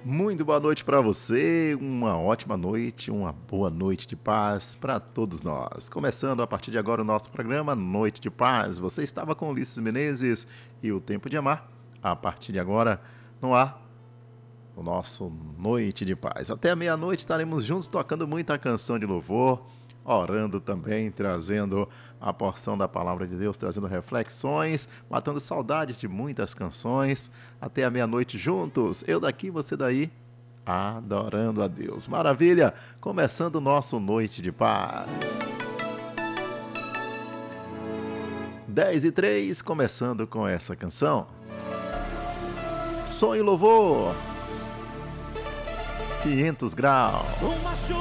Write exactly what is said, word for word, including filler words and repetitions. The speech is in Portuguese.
Muito boa noite para você, uma ótima noite, uma boa noite de paz para todos nós. Começando a partir de agora o nosso programa Noite de Paz. Você estava com Ulisses Menezes e o Tempo de Amar. A partir de agora, no ar, o nosso Noite de Paz. Até a meia-noite estaremos juntos tocando muita canção de louvor, orando também, trazendo a porção da Palavra de Deus, trazendo reflexões, matando saudades de muitas canções. Até a meia-noite juntos, eu daqui, você daí, adorando a Deus. Maravilha! Começando o nosso Noite de Paz. dez e três, começando com essa canção. Som e louvor. quinhentos graus.